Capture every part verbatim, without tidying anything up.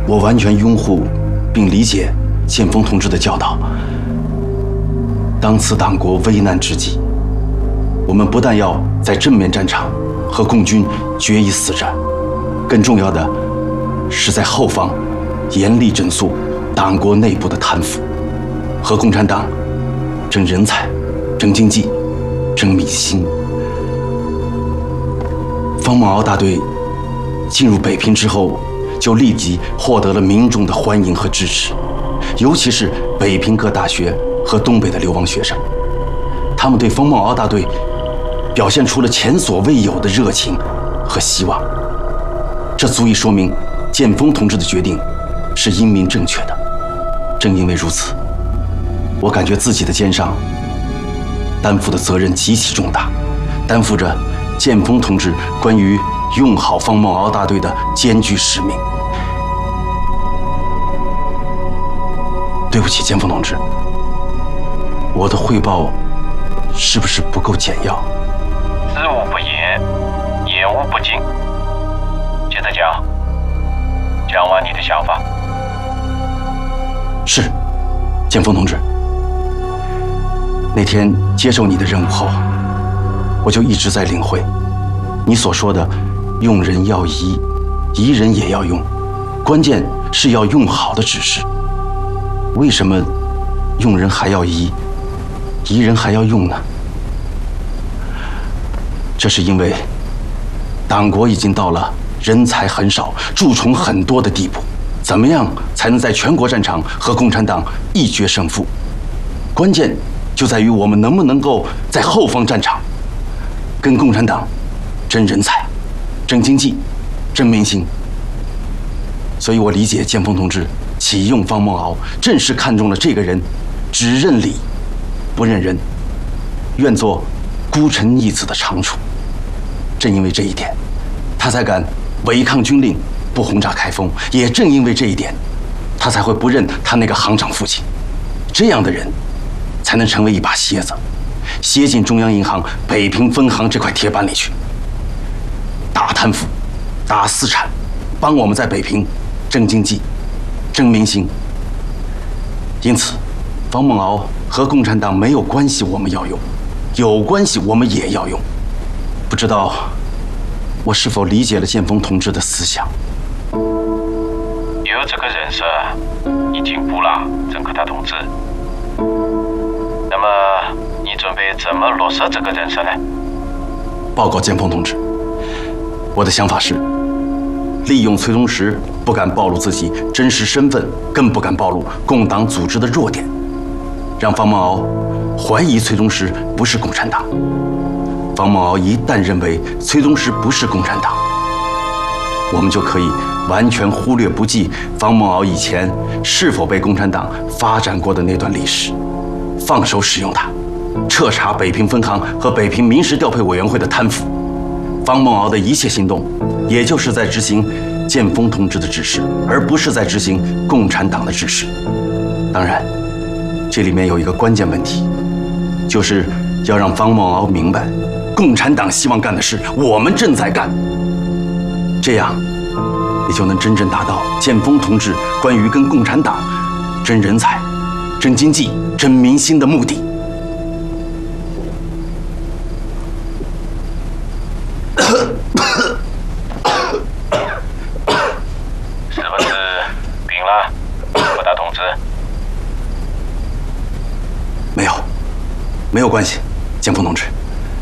我完全拥护并理解建锋同志的教导。当此党国危难之际，我们不但要在正面战场和共军决一死战，更重要的是在后方严厉整肃党国内部的贪腐，和共产党争人才、争经济、争民心。方孟敖大队进入北平之后，就立即获得了民众的欢迎和支持，尤其是北平各大学和东北的流亡学生，他们对方孟敖大队表现出了前所未有的热情和希望。这足以说明建锋同志的决定是英明正确的。正因为如此，我感觉自己的肩上担负的责任极其重大，担负着建锋同志关于用好方孟敖大队的艰巨使命。对不起，建锋同志，我的汇报是不是不够简要？ 知无不言，言无不尽。接着讲，讲完你的想法。 是，建锋同志。那天接受你的任务后，我就一直在领会你所说的用人要疑，疑人也要用，关键是要用好的指示。为什么用人还要疑，疑人还要用呢？这是因为党国已经到了人才很少、蛀虫很多的地步，怎么样才能在全国战场和共产党一决胜负？关键就在于我们能不能够在后方战场跟共产党争人才、争经济、争民心。所以我理解建锋同志启用方孟敖，正是看中了这个人只认理不认人，愿做孤臣逆子的长处。正因为这一点，他才敢违抗军令，不轰炸开封。也正因为这一点，他才会不认他那个行长父亲。这样的人才能成为一把楔子，楔进中央银行北平分行这块铁板里去，打贪腐，打私产，帮我们在北平争经济、争民心。因此，方孟敖和共产党没有关系，我们要用；有关系，我们也要用。不知道我是否理解了建锋同志的思想？ 有这个人设已进步了，郑克达同志。那么你准备怎么落实这个人设呢？ 报告建锋同志，我的想法是，利用崔宗实不敢暴露自己真实身份，更不敢暴露共党组织的弱点，让方孟敖怀疑崔宗实不是共产党。方孟敖一旦认为崔宗实不是共产党，我们就可以完全忽略不计方孟敖以前是否被共产党发展过的那段历史，放手使用它，彻查北平分行和北平民事调配委员会的贪腐。方孟敖的一切行动，也就是在执行建锋同志的指示，而不是在执行共产党的指示。当然，这里面有一个关键问题，就是要让方孟敖明白，共产党希望干的事，我们正在干。这样，也就能真正达到建锋同志关于跟共产党争人才、争经济、争民心的目的。 是不是病了，柯达同志？ 没有，没有关系，建锋同志。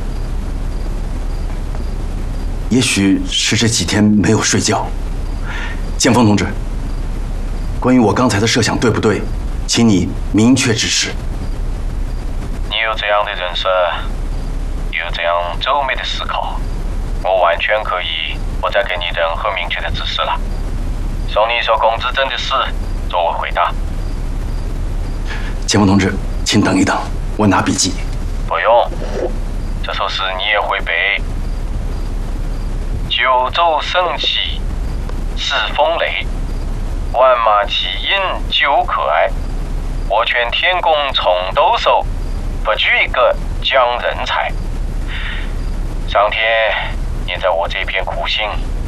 也许是这几天没有睡觉。建锋同志，关于我刚才的设想对不对，请你明确指示。 你有这样的人设，有这样周密的思考，我完全可以不再给你任何明确的指示了，送你一首龚自珍的诗作为回答。 建锋同志，请等一等，我拿笔记。 不用，这首诗你也会背。九州生气是风雷，万马齐喑究可哀。我劝天公重抖擞，不拘一个将人才。上天念在我这片苦心，